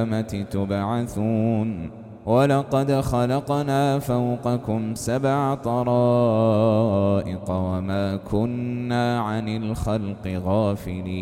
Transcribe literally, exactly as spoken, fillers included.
تبعثون ولقد خلقنا فوقكم سبع طرائق وما كنا عن الخلق غافلين